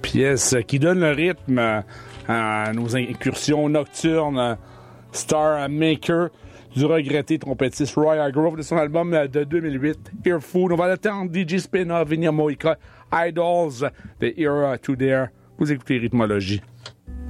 Pièce qui donne le rythme à nos incursions nocturnes. Star Maker du regretté trompettiste Roy Hargrove de son album de 2008, Earfood. On va l'attendre, DJ Spina, Vinia Moika, Idols, The Era to Dare. Vous écoutez Rythmologie.